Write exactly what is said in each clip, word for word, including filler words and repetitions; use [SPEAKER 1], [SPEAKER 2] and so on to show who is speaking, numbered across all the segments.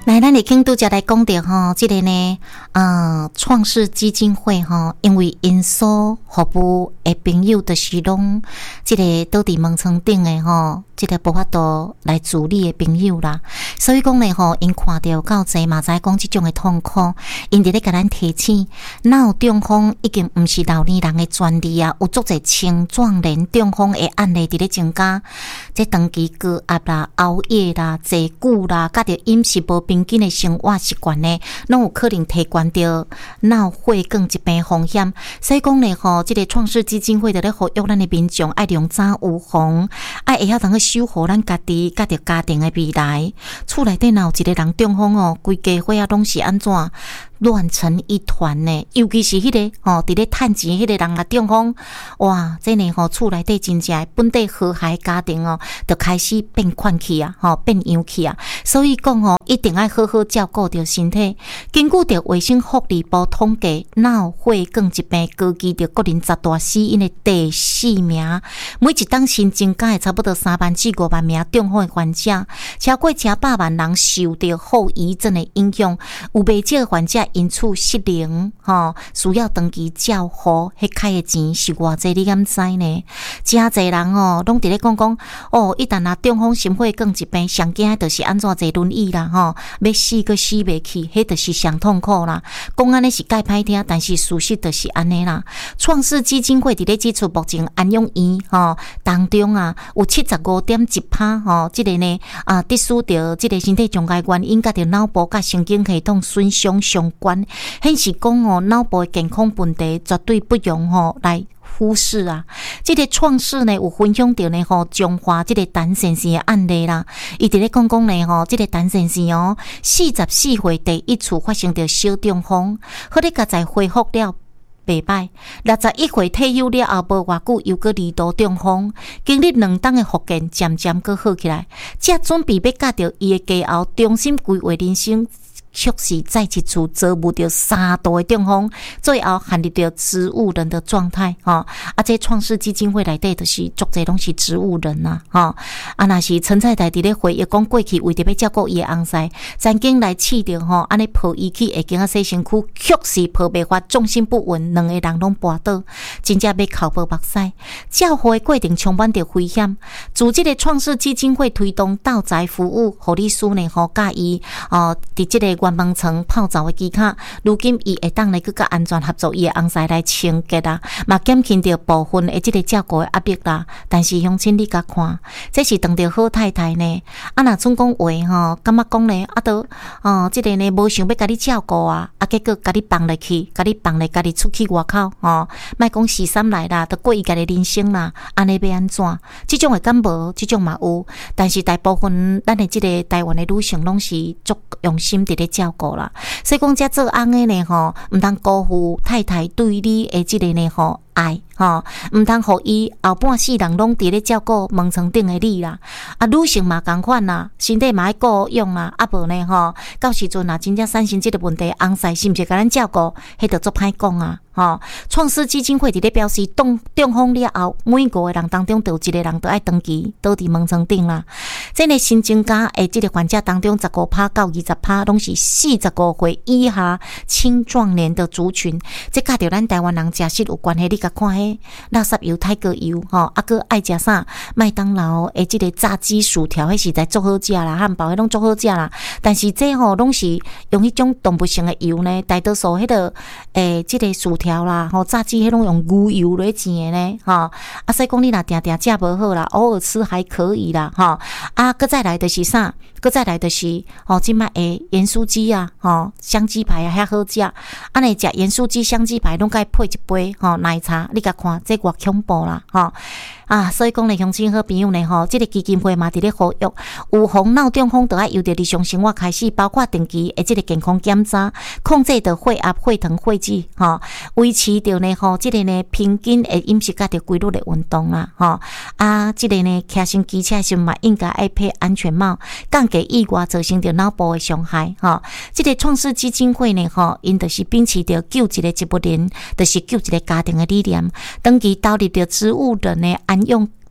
[SPEAKER 1] 来，咱已经拄则来讲到吼，即、这个呢，呃，创世基金会吼，因为因所服务的朋友就是拢即个倒伫门床顶的吼，即、这个无法度来自理的朋友啦，所以讲呢吼，因看到够济嘛，知讲即种的痛苦，因伫咧甲咱提醒，脑中风已经毋是老年人的专利啊，有足侪青壮年中风的案例伫咧增加，即长期高压啦、熬夜啦、坐久啦，甲着饮食无平均的生活习惯呢，拢有可能提悬着脑血管疾病风险。所以讲呢吼，即、这个创世基金会的咧呼吁咱的民众爱量早预防，爱会晓通去守护咱家己甲着家庭的未来。厝内底若有一个人中风哦，规家伙啊拢是安怎？乱成一团呢，尤其是迄、那个吼，伫咧趁钱迄个人啊中风，哇，这呢吼厝内底真正本地和谐家庭哦，就开始变款气啊，吼变样气啊。所以讲吼，一定要好好照顾着身体。根据着卫生福利部统计，脑血管疾病高居着国人十大死因的第四名，每一档新增加的差不多三万至五万名中风的患者，超过成百万人受着后遗症的影响，有未少患者因此失灵，吼，需要长期照护，迄开的钱是偌济，你敢知呢？真侪人哦，拢伫咧讲讲，哦，一旦若中风心血管疾病，上惊就是安怎坐轮椅啦，吼，要死佫死袂去，迄就是上痛苦啦。讲安尼是介歹听，但是事实就是安尼啦。创世基金会伫咧指出，目前安养院吼当中啊，有七十五点一趴吼，即个呢啊，得输着即个身体障碍原因，甲着脑部甲神经系统损伤相关，显示讲哦，脑部的健康问题绝对不容吼来忽视啊！这个创世呢有分享到呢吼，中华这个陈先生的案例啦，伊伫咧讲讲呢吼，这个陈先生哦，四十四岁第一次发生着小中风，好咧，甲在恢复了。袂歹，六十一岁退休了后，无偌久又搁二度中风，经历两档的复健，渐渐搁好起来，才准备要甲着伊的家后，重新规划人生。却是在一处遭遇到三度的中风，最后陷入到植物人的状态哈。啊，这创世基金会内底就是足侪拢是植物人呐哈。啊，若是陈太太伫咧回忆讲过去为着要照顾伊的翁婿，曾经来试着吼，安尼抱伊去会经啊洗身躯，却是抱袂发，重心不稳，两个人拢跌倒，真正要哭无目屎。照护的过程充满着危险。自这个创世基金会推动到宅服务，护理师呢吼，甲伊哦，伫这个原门床泡澡的机卡，如今伊会当来更加安全合作伊的翁婿来清洁啦，嘛减轻着部分的这个照顾的压力啦。但是乡亲你甲看，这是当着好太太呢，啊若总讲话吼，感觉讲呢，啊都哦，这个呢无想要甲你照顾啊，啊结果甲你放入去，甲你放咧，甲你出去外口哦，莫讲四三来啦，都过伊家己人生啦，安尼要安怎？这种的敢无？这种嘛有，但是大部分咱的这个台湾的女性拢是足用心伫咧照顾啦，所以讲遮做翁的呢吼，毋通辜负太太对你的即个呢吼爱吼，毋通互伊后半世人拢伫咧照顾门床顶的你啦。啊，女性嘛共款啦，身体嘛爱顾用啦，啊无呢吼，到时阵啊真正产生即个问题，翁婿是毋是甲咱照顾，迄着足歹讲啊。吼，创世基金会伫咧表示，中中风了后，每五个人当中，就有一个人都爱长期倒伫门床顶啦。这个新增加诶，即个患者当中，十五趴到二十趴，拢是四十五岁以下青壮年的族群。这甲着咱台湾人食食有关系，你甲看迄垃圾油、泰国油，吼，啊个爱食啥麦当劳诶，即个炸鸡、薯条，迄实在足好食啦，汉堡迄拢足好食啦。但是这吼拢是用迄种动物性诶油呢，大多数迄个诶，即个薯条啦，吼炸鸡迄拢用牛油来煎的呢，吼啊，所以讲你若定定食无好啦，偶尔吃还可以啦，吼啊，搁再来的是啥？搁再来的是吼，即摆诶盐酥鸡啊，吼香鸡排啊，遐好食，安尼食盐酥鸡、香鸡排拢该配一杯吼奶茶，你甲看这偌恐怖啦，吼啊，所以讲咧，乡亲好朋友呢，吼，即个基金会嘛伫咧呼吁，预防脑中风，就要由着日常生活开始，包括定期诶即个健康检查，控制着血压、血糖、血脂，吼。维持着呢吼，即个呢平均的饮食甲着规律的运动啦，吼啊，即个呢骑乘机车时嘛应该爱配安全帽，降低意外造成着脑部的伤害，吼。即个创世基金会呢，吼，因就是秉持着救一个植物人，就是救一个家庭的理念，长期投入着植物人的安养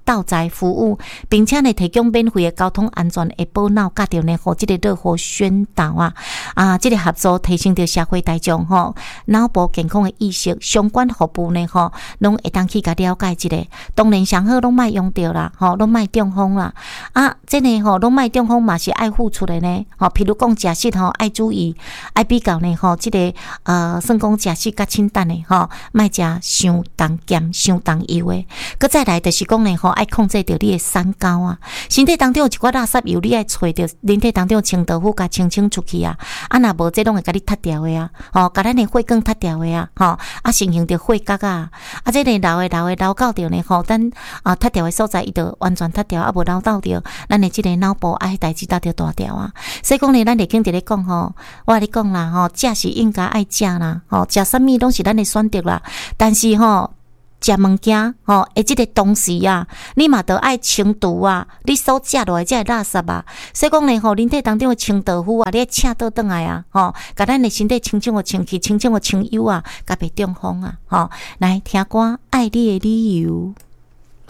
[SPEAKER 1] 到宅服务，并且呢提供免费的交通安全的保脑，甲着呢互即个热火宣导啊啊，即、这个合作提升着社会大众吼脑部健康的意识，相关服务呢吼，拢会当去甲了解一下。当然上好拢莫用着啦，吼，拢莫中风啦。啊，即个吼拢莫中风嘛是爱付出的呢，吼，譬如讲食食吼爱注意，爱比较呢吼，即、这个呃，算讲食食较清淡的吼，莫食伤重咸、伤重油的。佮再来就是讲呢吼，爱控制着你的三高啊，身体当中有一寡垃圾油，你爱找着人体当中清道夫甲清清出去啊，啊若无这拢会甲你脱掉的啊，吼，甲咱的血管脱掉的啊，吼，啊形成着血角啊，啊这个老的老的老到着呢吼，咱啊脱掉的所在伊就完全脱掉，啊无老到着咱的即个脑部爱代志搭着大条啊，所以讲呢，咱就经伫咧讲吼，我甲你讲啦吼，食是应该爱食啦，吼，食啥物拢是咱的选择啦，但是吼。食物件吼，诶，即个同时啊，你嘛得爱清除啊，你所食落来即个垃圾啊，所以讲呢吼，人体当中的清道夫啊，你爱请倒转来啊，吼，甲咱的身体清清个清气，清清个清幽啊，甲别中风啊，吼，来听歌，爱你的理由。